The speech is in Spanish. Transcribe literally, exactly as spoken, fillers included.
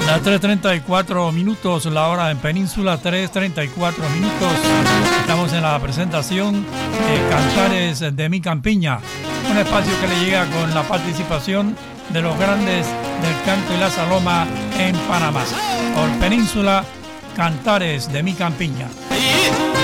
Las tres treinta y cuatro minutos, la hora en Península, tres treinta y cuatro minutos. Estamos en la presentación de Cantares de mi Campiña, un espacio que le llega con la participación de los grandes del canto y la saloma en Panamá. Por Península, Cantares de mi Campiña.